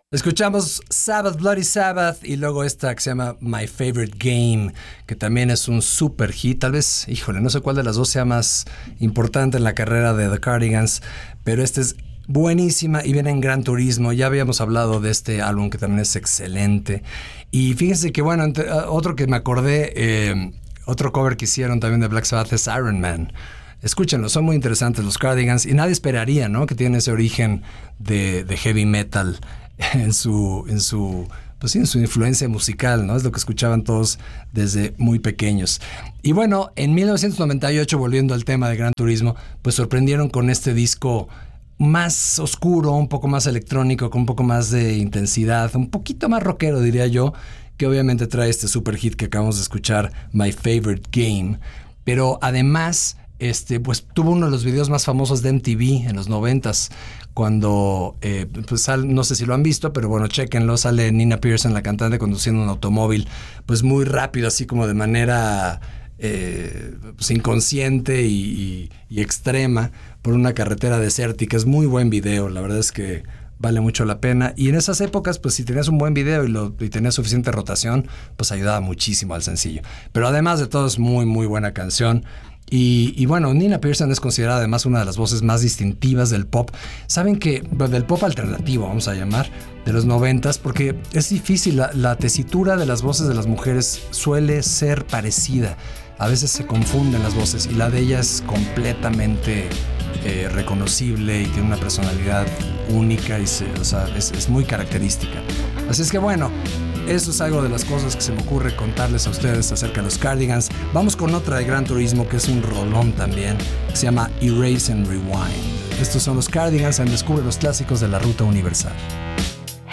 Escuchamos Sabbath, Bloody Sabbath y luego esta que se llama My Favorite Game, que también es un super hit. Tal vez, híjole, no sé cuál de las dos sea más importante en la carrera de The Cardigans, pero esta es buenísima y viene en Gran Turismo. Ya habíamos hablado de este álbum que también es excelente. Y fíjense que, bueno, otro que me acordé, otro cover que hicieron también de Black Sabbath es Iron Man. Escúchenlo, son muy interesantes los Cardigans y nadie esperaría, ¿no?, que tienen ese origen de heavy metal en su influencia musical, ¿no? Es lo que escuchaban todos desde muy pequeños. Y bueno, en 1998, volviendo al tema de Gran Turismo, pues sorprendieron con este disco más oscuro, un poco más electrónico, con un poco más de intensidad, un poquito más rockero, diría yo, que obviamente trae este super hit que acabamos de escuchar, My Favorite Game. Pero además, pues tuvo uno de los videos más famosos de MTV en los 90s, cuando, pues no sé si lo han visto, pero bueno, chéquenlo, sale Nina Pearson, la cantante, conduciendo un automóvil, pues muy rápido, así como de manera pues inconsciente y extrema, por una carretera desértica. Es muy buen video, la verdad es que vale mucho la pena. Y en esas épocas, pues si tenías un buen video y tenías suficiente rotación, pues ayudaba muchísimo al sencillo. Pero además de todo, es muy, muy buena canción. Y bueno, Nina Pearson es considerada además una de las voces más distintivas del pop. Saben que, del pop alternativo, vamos a llamar, de los 90s, porque es difícil, la tesitura de las voces de las mujeres suele ser parecida. A veces se confunden las voces y la de ella es completamente reconocible y tiene una personalidad única y es muy característica. Así es que bueno, eso es algo de las cosas que se me ocurre contarles a ustedes acerca de los Cardigans. Vamos con otra de Gran Turismo, que es un rolón también, que se llama Erase and Rewind. Estos son los Cardigans en Descubre los clásicos de la Ruta Universal.